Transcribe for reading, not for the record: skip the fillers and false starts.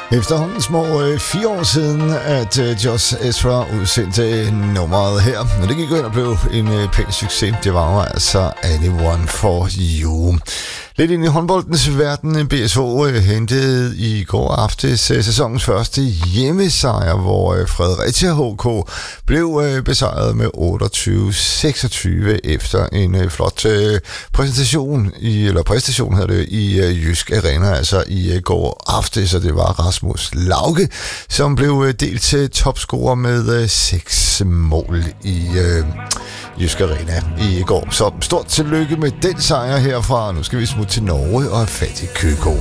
Efterhånden små 4 år siden, at Josh Ezra udsendte nummeret her. Og det gik jo ind og blev en pæn succes. Det var jo altså Anyone for You. Lidt ind i håndboldens verden. BSH hentede i går aftes sæsonens første hjemmesejr, hvor Fredericia HK blev besejret med 28-26 efter en flot præstation hedder det, i Jysk Arena, altså i går aftes, så det var Rasmus Lauke, som blev delt til topscorer med 6 mål i Jysk Arena i går. Så stort tillykke med den sejr herfra. Nu skal vi smutte til Norge og have fat i Køgo.